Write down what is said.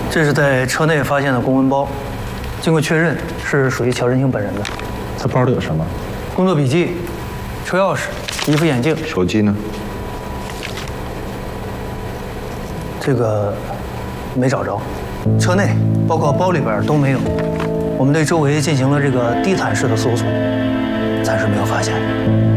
这是在车内发现的公文包，经过确认是属于乔振兴本人的。 他包里有什么？ 工作笔记、车钥匙、一副眼镜。 手机呢？ 这个没找着，车内包括包里边都没有。我们对周围进行了这个地毯式的搜索，暂时没有发现。